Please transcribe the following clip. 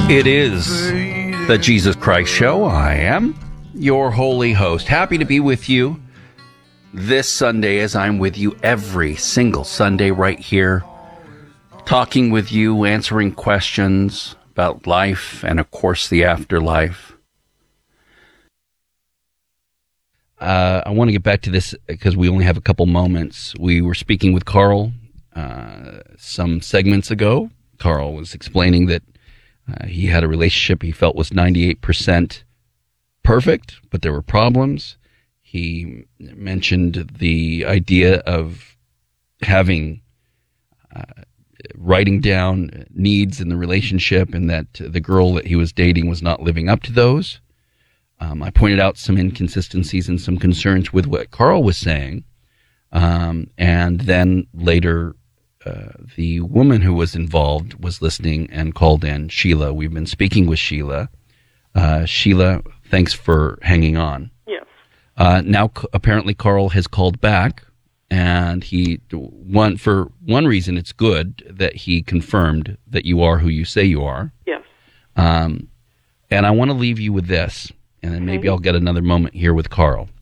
It is the Jesus Christ Show. I am your holy host. Happy to be with you this Sunday, as I'm with you every single Sunday right here, talking with you, answering questions about life and, of course, the afterlife. I want to get back to this because we only have a couple moments. We were speaking with Carl some segments ago. Carl was explaining that he had a relationship he felt was 98% perfect, but there were problems. He mentioned the idea of having writing down needs in the relationship, and that the girl that he was dating was not living up to those. I pointed out some inconsistencies and some concerns with what Carl was saying. And then later, the woman who was involved was listening and called in, Sheila. We've been speaking with Sheila. Sheila, thanks for hanging on. Yes. Now, apparently, Carl has called back, and for one reason, it's good that he confirmed that you are who you say you are. Yes. And I want to leave you with this, and then maybe I'll get another moment here with Carl.